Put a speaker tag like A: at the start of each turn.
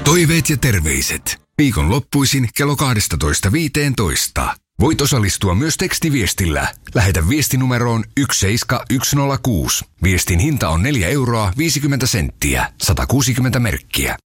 A: Toiveet ja terveiset. Viikon loppuisin kello 12.15. Voit osallistua myös tekstiviestillä. Lähetä viestinumeroon 17106. Viestin hinta on 4,50 €, 160 merkkiä.